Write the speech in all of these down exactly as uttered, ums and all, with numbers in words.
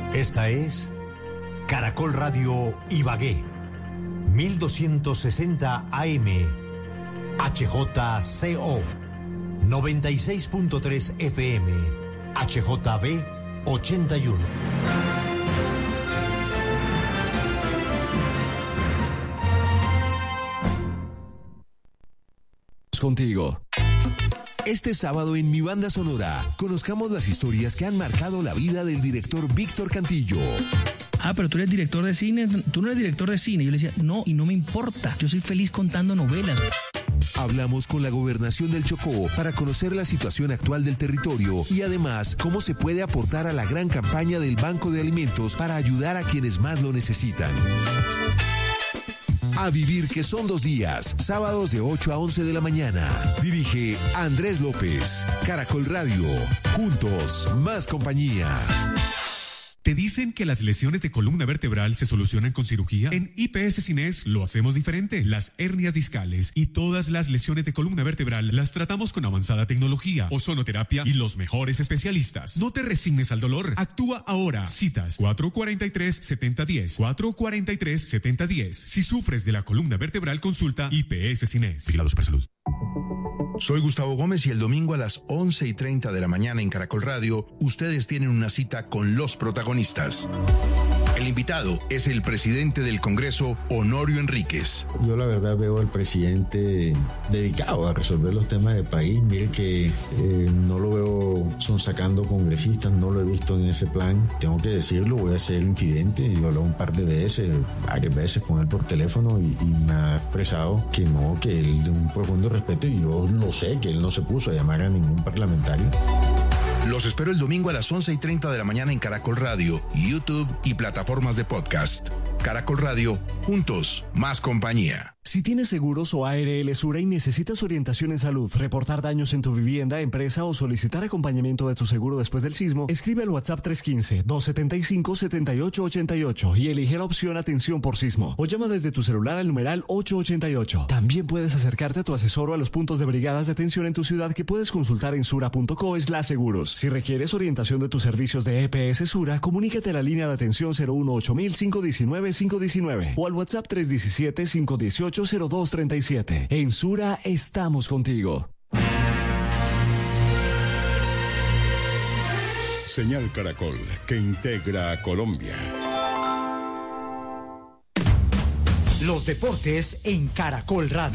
Esta es Caracol Radio Ibagué, mil doscientos sesenta A M, H J C O, noventa y seis punto tres F M, H J B ochenta y uno. Contigo. Este sábado en Mi Banda Sonora, conozcamos las historias que han marcado la vida del director Víctor Cantillo. Ah, pero tú eres director de cine, tú no eres director de cine. Yo le decía, no, y no me importa, yo soy feliz contando novelas. Hablamos con la Gobernación del Chocó para conocer la situación actual del territorio y además cómo se puede aportar a la gran campaña del Banco de Alimentos para ayudar a quienes más lo necesitan. A vivir que son dos días, sábados de ocho a once de la mañana. Dirige Andrés López. Caracol Radio. Juntos, más compañía. ¿Te dicen que las lesiones de columna vertebral se solucionan con cirugía? En I P S Cines lo hacemos diferente. Las hernias discales y todas las lesiones de columna vertebral las tratamos con avanzada tecnología, ozonoterapia y los mejores especialistas. No te resignes al dolor. Actúa ahora. Citas cuatro cuatro tres, siete cero uno cero, cuatro cuatro tres, siete cero uno cero. Si sufres de la columna vertebral, consulta I P S Cines. Vigilado Supersalud. Soy Gustavo Gómez y el domingo a las once y treinta de la mañana en Caracol Radio, ustedes tienen una cita con los protagonistas. El invitado es el presidente del Congreso, Honorio Enríquez. Yo la verdad veo al presidente dedicado a resolver los temas del país. Mire que eh, no lo veo sonsacando congresistas, no lo he visto en ese plan. Tengo que decirlo, voy a ser infidente. Yo hablé un par de veces, varias veces con él por teléfono y, y me ha expresado que no, que él de un profundo respeto, y yo lo sé, que él no se puso a llamar a ningún parlamentario. Los espero el domingo a las once y treinta de la mañana en Caracol Radio, YouTube y plataformas de podcast. Caracol Radio, juntos, más compañía. Si tienes seguros o A R L Sura y necesitas orientación en salud, reportar daños en tu vivienda, empresa o solicitar acompañamiento de tu seguro después del sismo, escribe al WhatsApp tres uno cinco, dos siete cinco, siete ocho ocho ocho y elige la opción Atención por Sismo. O llama desde tu celular al numeral ocho ocho ocho. También puedes acercarte a tu asesor o a los puntos de brigadas de atención en tu ciudad que puedes consultar en sura punto co slash seguros. Si requieres orientación de tus servicios de E P S Sura, comunícate a la línea de atención cero uno ocho mil, cinco uno nueve, cinco uno nueve o al WhatsApp tres uno siete, cinco uno ocho, cero dos tres siete. En Sura estamos contigo. Señal Caracol, que integra a Colombia. Los deportes en Caracol Radio.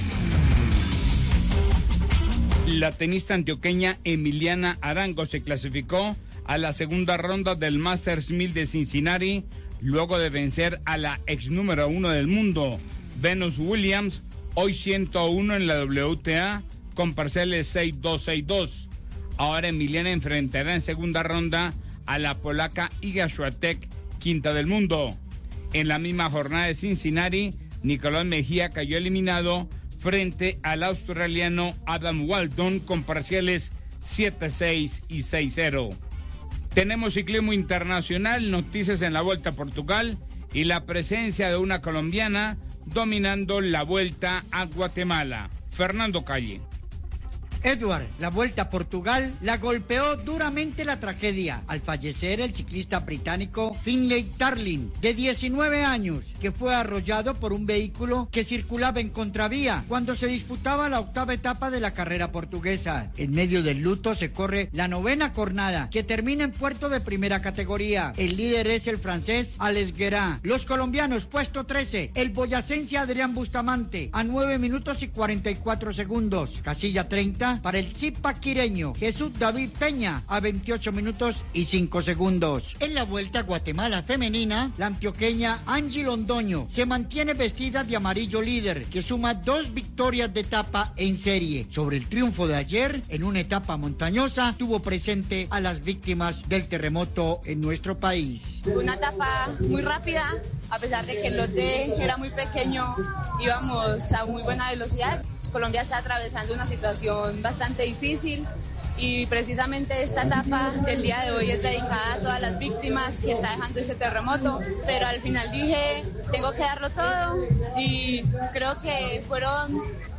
La tenista antioqueña Emiliana Arango se clasificó a la segunda ronda del Masters mil de Cincinnati luego de vencer a la ex número uno del mundo, Venus Williams, hoy ciento uno en la W T A con parciales seis dos, seis dos. Ahora Emiliana enfrentará en segunda ronda a la polaca Iga Swiatek, quinta del mundo. En la misma jornada de Cincinnati, Nicolás Mejía cayó eliminado frente al australiano Adam Walton con parciales siete seis y seis cero. Tenemos ciclismo internacional, noticias en la Vuelta a Portugal y la presencia de una colombiana dominando la Vuelta a Guatemala. Fernando Calle. Edward, la Vuelta a Portugal la golpeó duramente la tragedia al fallecer el ciclista británico Finlay Darling, de diecinueve años, que fue arrollado por un vehículo que circulaba en contravía cuando se disputaba la octava etapa de la carrera portuguesa. En medio del luto se corre la novena jornada, que termina en puerto de primera categoría. El líder es el francés Alex Guerra. Los colombianos, puesto trece, el boyacense Adrián Bustamante, a nueve minutos y cuarenta y cuatro segundos. Casilla treinta, para el zipaquireño Jesús David Peña, a veintiocho minutos y cinco segundos. En la Vuelta a Guatemala femenina, la antioqueña Angie Londoño se mantiene vestida de amarillo líder, que suma dos victorias de etapa en serie. Sobre el triunfo de ayer, en una etapa montañosa, tuvo presente a las víctimas del terremoto en nuestro país. Una etapa muy rápida, a pesar de que el lote era muy pequeño, íbamos a muy buena velocidad. Colombia está atravesando una situación bastante difícil y precisamente esta etapa del día de hoy es dedicada a todas las víctimas que está dejando ese terremoto, pero al final dije, tengo que darlo todo y creo que fueron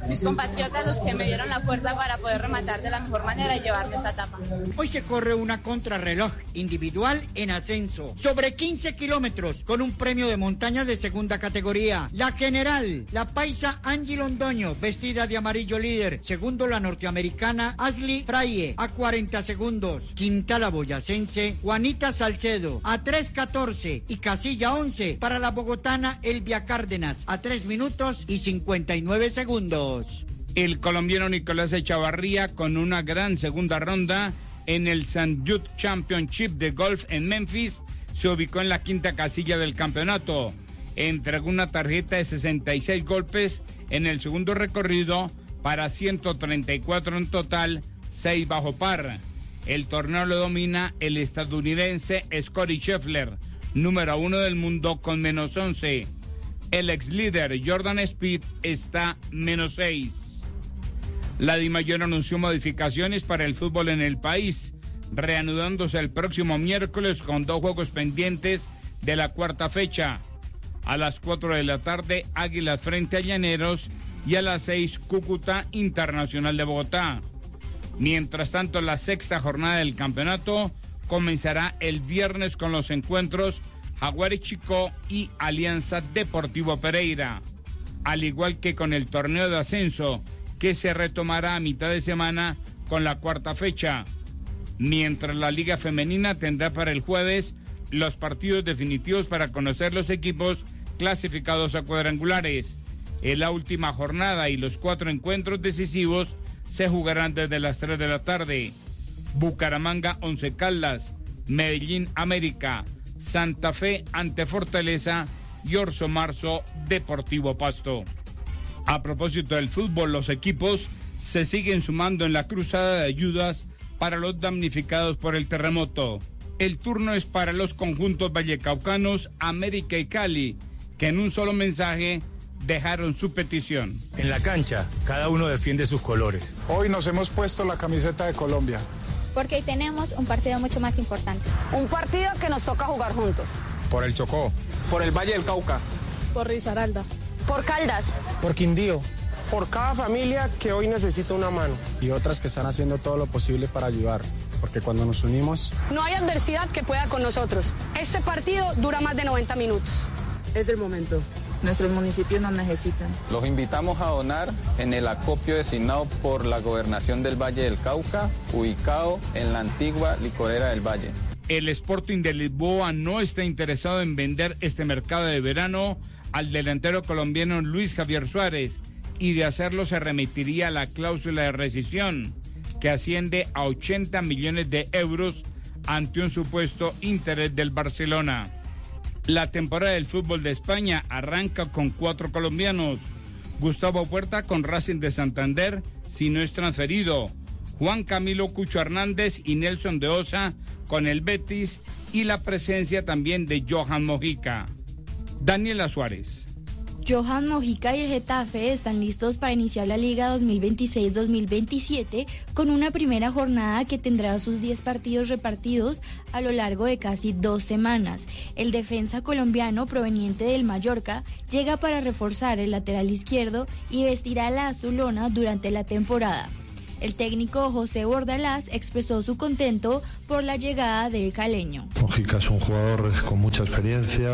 mis compatriotas los que me dieron la fuerza para poder rematar de la mejor manera y llevarme esta etapa. Hoy se corre una contrarreloj individual en ascenso, sobre quince kilómetros, con un premio de montaña de segunda categoría. La general, la paisa Angie Londoño, vestida de amarillo líder. Segundo, la norteamericana Ashley Fraye, a cuarenta segundos. Quinta, la boyacense Juanita Salcedo, a tres catorce. Y casilla once para la bogotana Elvia Cárdenas, a tres minutos y cincuenta y nueve segundos. El colombiano Nicolás Echavarría, con una gran segunda ronda en el Saint Jude Championship de golf en Memphis, se ubicó en la quinta casilla del campeonato. Entregó una tarjeta de sesenta y seis golpes en el segundo recorrido para ciento treinta y cuatro en total, seis bajo par. El torneo lo domina el estadounidense Scottie Scheffler, número uno del mundo, con menos once. El ex líder Jordan Spieth está menos seis. La DIMAYOR anunció modificaciones para el fútbol en el país, reanudándose el próximo miércoles con dos juegos pendientes de la cuarta fecha. A las cuatro de la tarde, Águilas frente a Llaneros, y a las seis, Cúcuta Internacional de Bogotá. Mientras tanto, la sexta jornada del campeonato comenzará el viernes con los encuentros Jaguares Chicó y Alianza Deportivo Pereira, al igual que con el torneo de ascenso, que se retomará a mitad de semana con la cuarta fecha, mientras la Liga Femenina tendrá para el jueves los partidos definitivos para conocer los equipos clasificados a cuadrangulares. En la última jornada y los cuatro encuentros decisivos se jugarán desde las tres de la tarde. Bucaramanga Once Caldas, Medellín América, Santa Fe ante Fortaleza y Orso Marzo Deportivo Pasto. A propósito del fútbol, los equipos se siguen sumando en la cruzada de ayudas para los damnificados por el terremoto. El turno es para los conjuntos vallecaucanos América y Cali, que en un solo mensaje dejaron su petición. En la cancha, cada uno defiende sus colores. Hoy nos hemos puesto la camiseta de Colombia. Porque hoy tenemos un partido mucho más importante. Un partido que nos toca jugar juntos. Por el Chocó. Por el Valle del Cauca. Por Risaralda. Por Caldas. Por Quindío. Por cada familia que hoy necesita una mano. Y otras que están haciendo todo lo posible para ayudar. Porque cuando nos unimos... No hay adversidad que pueda con nosotros. Este partido dura más de noventa minutos. Es el momento. Nuestros municipios nos necesitan. Los invitamos a donar en el acopio designado por la Gobernación del Valle del Cauca, ubicado en la antigua licorera del Valle. El Sporting de Lisboa no está interesado en vender este mercado de verano al delantero colombiano Luis Javier Suárez, y de hacerlo se remitiría a la cláusula de rescisión, que asciende a ochenta millones de euros ante un supuesto interés del Barcelona. La temporada del fútbol de España arranca con cuatro colombianos: Gustavo Puerta con Racing de Santander, si no es transferido; Juan Camilo Cucho Hernández y Nelson de Osa con el Betis, y la presencia también de Johan Mojica. Daniela Suárez. Johan Mojica y el Getafe están listos para iniciar la Liga dos mil veintiséis dos mil veintisiete con una primera jornada que tendrá sus diez partidos repartidos a lo largo de casi dos semanas. El defensa colombiano proveniente del Mallorca llega para reforzar el lateral izquierdo y vestirá la azulona durante la temporada. El técnico José Bordalás expresó su contento por la llegada del caleño. Mojica es un jugador con mucha experiencia,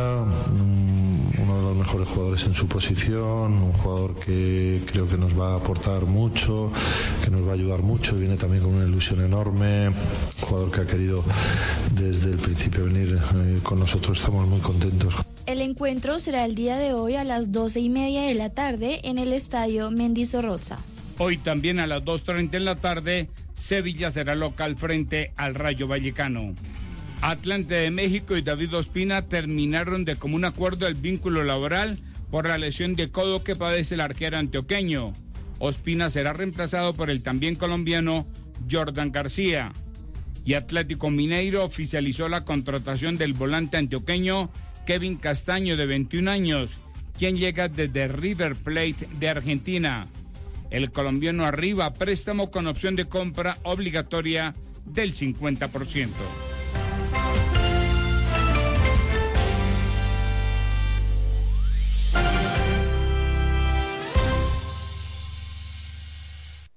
uno de los mejores jugadores en su posición, un jugador que creo que nos va a aportar mucho, que nos va a ayudar mucho, viene también con una ilusión enorme, un jugador que ha querido desde el principio venir eh, con nosotros, estamos muy contentos. El encuentro será el día de hoy a las doce y media de la tarde en el estadio Mendizorroza. Hoy también a las dos treinta en la tarde, Sevilla será local frente al Rayo Vallecano. Atlante de México y David Ospina terminaron de común acuerdo el vínculo laboral por la lesión de codo que padece el arquero antioqueño. Ospina será reemplazado por el también colombiano Jordan García. Y Atlético Mineiro oficializó la contratación del volante antioqueño Kevin Castaño, de veintiún años, quien llega desde River Plate de Argentina. El colombiano arriba a préstamo con opción de compra obligatoria del cincuenta por ciento.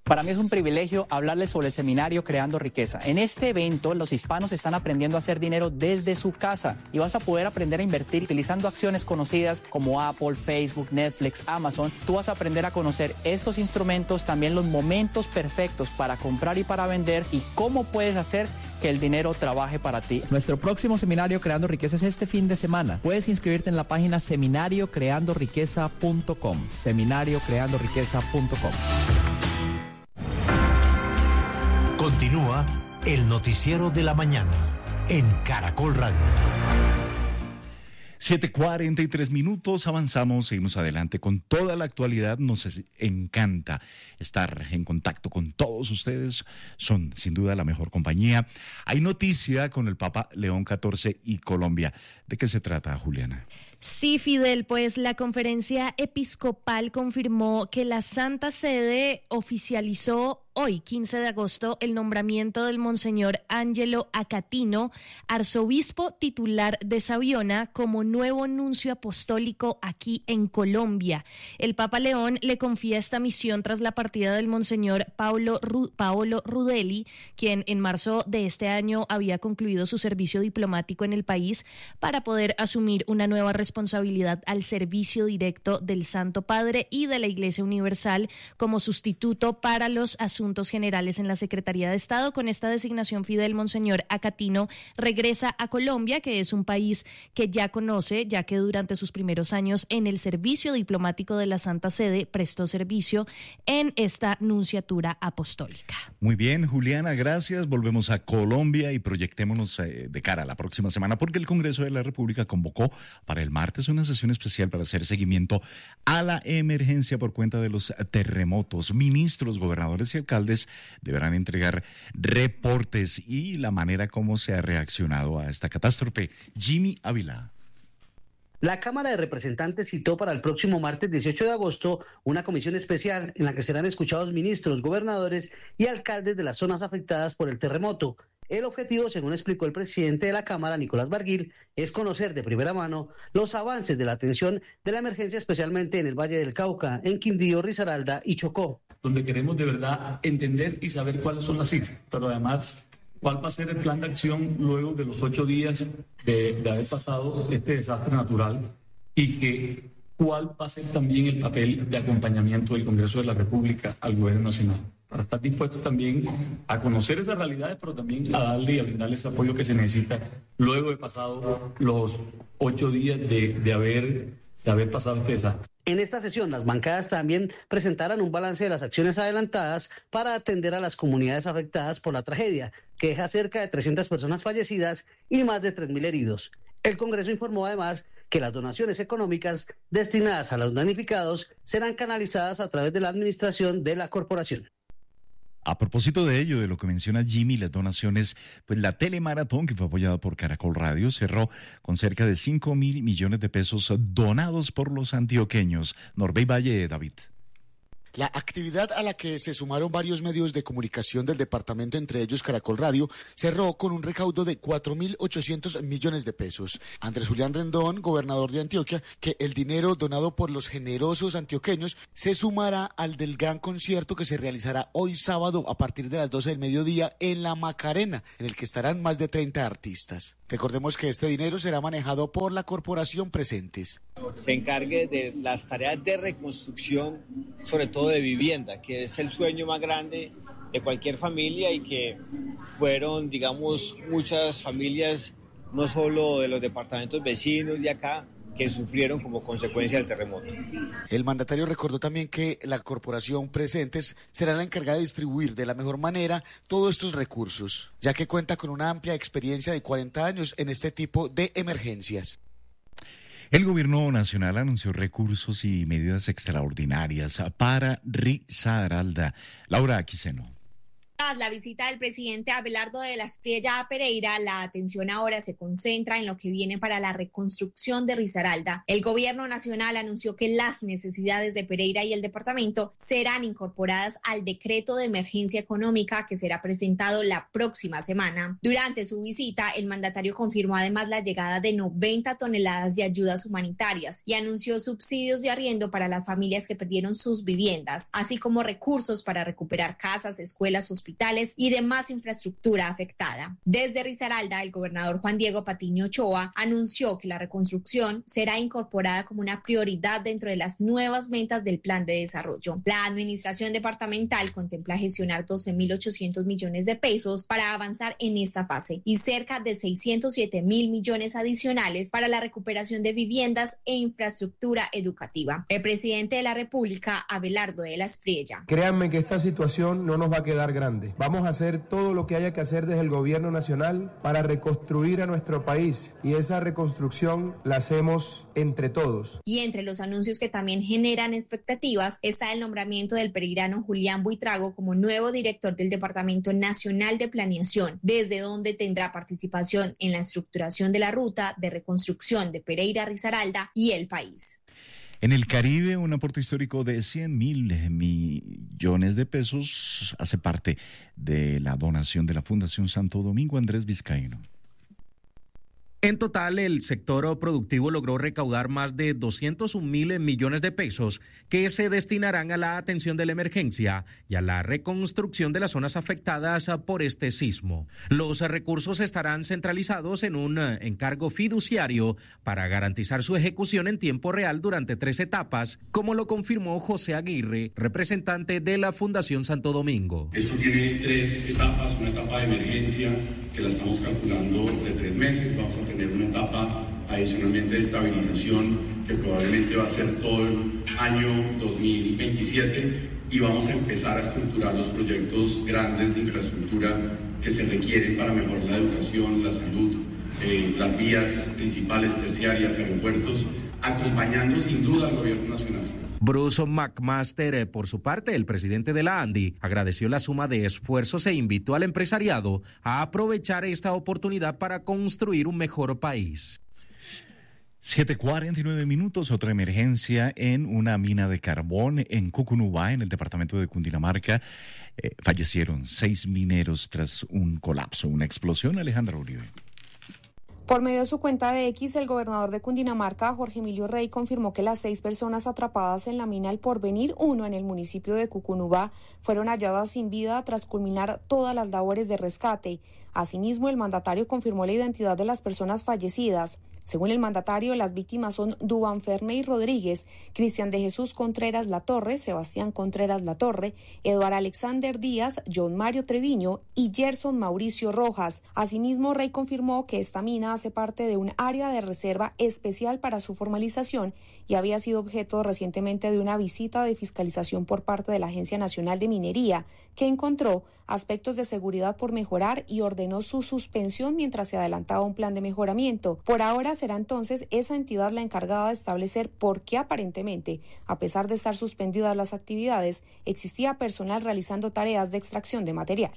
Para mí es un privilegio hablarles sobre el seminario Creando Riqueza. En este evento, los hispanos están aprendiendo a hacer dinero desde su casa y vas a poder aprender a invertir utilizando acciones conocidas como Apple, Facebook, Netflix, Amazon. Tú vas a aprender a conocer estos instrumentos, también los momentos perfectos para comprar y para vender y cómo puedes hacer que el dinero trabaje para ti. Nuestro próximo seminario Creando Riqueza es este fin de semana. Puedes inscribirte en la página seminario creando riqueza punto com. seminario creando riqueza punto com. Continúa el noticiero de la mañana en Caracol Radio. siete cuarenta y tres minutos, avanzamos, seguimos adelante con toda la actualidad. Nos encanta estar en contacto con todos ustedes, son sin duda la mejor compañía. Hay noticia con el Papa León catorce y Colombia. ¿De qué se trata, Juliana? Sí, Fidel, pues la conferencia episcopal confirmó que la Santa Sede oficializó hoy, quince de agosto, el nombramiento del Monseñor Ángelo Acatino, arzobispo titular de Sabiona, como nuevo nuncio apostólico aquí en Colombia. El Papa León le confía esta misión tras la partida del Monseñor Paolo, Ru- Paolo Rudelli, quien en marzo de este año había concluido su servicio diplomático en el país para poder asumir una nueva responsabilidad al servicio directo del Santo Padre y de la Iglesia Universal como sustituto para los asuntos generales en la Secretaría de Estado. Con esta designación, Fidel, Monseñor Acatino regresa a Colombia, que es un país que ya conoce, ya que durante sus primeros años en el servicio diplomático de la Santa Sede prestó servicio en esta nunciatura apostólica. Muy bien, Juliana, gracias. Volvemos a Colombia y proyectémonos eh, de cara a la próxima semana, porque el Congreso de la República convocó para el martes una sesión especial para hacer seguimiento a la emergencia por cuenta de los terremotos. Ministros, gobernadores y alcaldes deberán entregar reportes y la manera como se ha reaccionado a esta catástrofe. Jimmy Ávila. La Cámara de Representantes citó para el próximo martes dieciocho de agosto una comisión especial en la que serán escuchados ministros, gobernadores y alcaldes de las zonas afectadas por el terremoto. El objetivo, según explicó el presidente de la Cámara, Nicolás Barguil, es conocer de primera mano los avances de la atención de la emergencia, especialmente en el Valle del Cauca, en Quindío, Risaralda y Chocó. Donde queremos de verdad entender y saber cuáles son las cifras, pero además cuál va a ser el plan de acción luego de los ocho días de, de haber pasado este desastre natural y que cuál va a ser también el papel de acompañamiento del Congreso de la República al Gobierno Nacional, para estar dispuestos también a conocer esas realidades, pero también a darle y a brindarle ese apoyo que se necesita luego de pasado los ocho días de, de, haber, de haber pasado este desastre. En esta sesión, las bancadas también presentarán un balance de las acciones adelantadas para atender a las comunidades afectadas por la tragedia, que deja cerca de trescientas personas fallecidas y más de tres mil heridos. El Congreso informó además que las donaciones económicas destinadas a los damnificados serán canalizadas a través de la administración de la corporación. A propósito de ello, de lo que menciona Jimmy, las donaciones, pues la telemaratón, que fue apoyada por Caracol Radio, cerró con cerca de cinco mil millones de pesos donados por los antioqueños. Norbey Valle, David. La actividad a la que se sumaron varios medios de comunicación del departamento, entre ellos Caracol Radio, cerró con un recaudo de cuatro mil ochocientos millones de pesos. Andrés Julián Rendón, gobernador de Antioquia, que el dinero donado por los generosos antioqueños se sumará al del gran concierto que se realizará hoy sábado a partir de las doce del mediodía en La Macarena, en el que estarán más de treinta artistas. Recordemos que este dinero será manejado por la corporación Presentes. Se encargue de las tareas de reconstrucción, sobre todo de vivienda, que es el sueño más grande de cualquier familia y que fueron, digamos, muchas familias, no solo de los departamentos vecinos de acá, que sufrieron como consecuencia del terremoto. El mandatario recordó también que la corporación Presentes será la encargada de distribuir de la mejor manera todos estos recursos, ya que cuenta con una amplia experiencia de cuarenta años en este tipo de emergencias. El gobierno nacional anunció recursos y medidas extraordinarias para Risaralda. Laura Quiseno. Tras la visita del presidente Abelardo de la Espriella a Pereira, la atención ahora se concentra en lo que viene para la reconstrucción de Risaralda. El gobierno nacional anunció que las necesidades de Pereira y el departamento serán incorporadas al decreto de emergencia económica que será presentado la próxima semana. Durante su visita, el mandatario confirmó además la llegada de noventa toneladas de ayudas humanitarias y anunció subsidios de arriendo para las familias que perdieron sus viviendas, así como recursos para recuperar casas, escuelas, hospitales hospitales y demás infraestructura afectada. Desde Risaralda, el gobernador Juan Diego Patiño Ochoa anunció que la reconstrucción será incorporada como una prioridad dentro de las nuevas metas del plan de desarrollo. La administración departamental contempla gestionar doce mil ochocientos millones de pesos para avanzar en esta fase y cerca de seiscientos siete mil millones adicionales para la recuperación de viviendas e infraestructura educativa. El presidente de la República, Abelardo de la Espriella. Créanme que esta situación no nos va a quedar grande. Vamos a hacer todo lo que haya que hacer desde el gobierno nacional para reconstruir a nuestro país y esa reconstrucción la hacemos entre todos. Y entre los anuncios que también generan expectativas está el nombramiento del pereirano Julián Buitrago como nuevo director del Departamento Nacional de Planeación, desde donde tendrá participación en la estructuración de la ruta de reconstrucción de Pereira, Risaralda y el país. En el Caribe, un aporte histórico de cien mil millones de pesos hace parte de la donación de la Fundación Santo Domingo. Andrés Vizcaíno. En total, el sector productivo logró recaudar más de doscientos un mil millones de pesos que se destinarán a la atención de la emergencia y a la reconstrucción de las zonas afectadas por este sismo. Los recursos estarán centralizados en un encargo fiduciario para garantizar su ejecución en tiempo real durante tres etapas, como lo confirmó José Aguirre, representante de la Fundación Santo Domingo. Esto tiene tres etapas, una etapa de emergencia que la estamos calculando de tres meses, vamos a tener una etapa adicionalmente de estabilización que probablemente va a ser todo el año dos mil veintisiete y vamos a empezar a estructurar los proyectos grandes de infraestructura que se requieren para mejorar la educación, la salud, eh, las vías principales, terciarias, aeropuertos, acompañando sin duda al gobierno nacional. Bruce McMaster, por su parte, el presidente de la ANDI, agradeció la suma de esfuerzos e invitó al empresariado a aprovechar esta oportunidad para construir un mejor país. siete cuarenta y nueve minutos, otra emergencia en una mina de carbón en Cucunubá, en el departamento de Cundinamarca. Eh, fallecieron seis mineros tras un colapso, una explosión. Alejandra Uribe. Por medio de su cuenta de X, el gobernador de Cundinamarca, Jorge Emilio Rey, confirmó que las seis personas atrapadas en la mina El Porvenir uno en el municipio de Cucunubá fueron halladas sin vida tras culminar todas las labores de rescate. Asimismo, el mandatario confirmó la identidad de las personas fallecidas. Según el mandatario, las víctimas son Dubán Ferney Rodríguez, Cristian de Jesús Contreras Latorre, Sebastián Contreras Latorre, Eduardo Alexander Díaz, John Mario Treviño y Gerson Mauricio Rojas. Asimismo, Rey confirmó que esta mina hace parte de un área de reserva especial para su formalización y había sido objeto recientemente de una visita de fiscalización por parte de la Agencia Nacional de Minería, que encontró aspectos de seguridad por mejorar y ordenó su suspensión mientras se adelantaba un plan de mejoramiento. Por ahora será entonces esa entidad la encargada de establecer por qué aparentemente, a pesar de estar suspendidas las actividades, existía personal realizando tareas de extracción de material.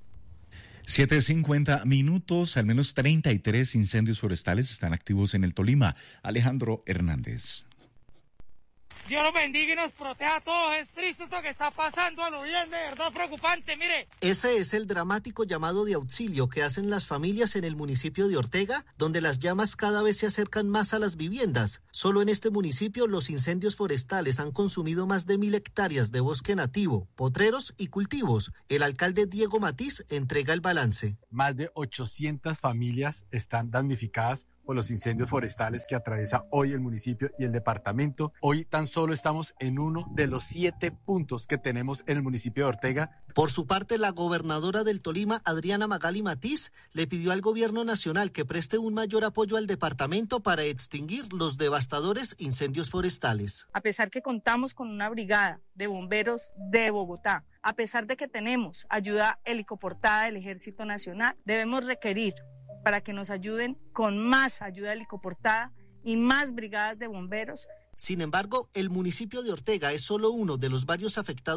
siete cincuenta minutos, al menos treinta y tres incendios forestales están activos en el Tolima. Alejandro Hernández. Dios los bendiga y nos proteja a todos. Es triste esto que está pasando, a lo bien, de verdad preocupante, mire. Ese es el dramático llamado de auxilio que hacen las familias en el municipio de Ortega, donde las llamas cada vez se acercan más a las viviendas. Solo en este municipio los incendios forestales han consumido más de mil hectáreas de bosque nativo, potreros y cultivos. El alcalde Diego Matiz entrega el balance. Más de ochocientas familias están damnificadas por los incendios forestales que atraviesa hoy el municipio y el departamento. Hoy tan solo estamos en uno de los siete puntos que tenemos en el municipio de Ortega. Por su parte, la gobernadora del Tolima, Adriana Magali Matiz, le pidió al gobierno nacional que preste un mayor apoyo al departamento para extinguir los devastadores incendios forestales. A pesar que contamos con una brigada de bomberos de Bogotá, a pesar de que tenemos ayuda helicoportada del Ejército Nacional, debemos requerir para que nos ayuden con más ayuda helicoportada y más brigadas de bomberos. Sin embargo, el municipio de Ortega es solo uno de los varios afectados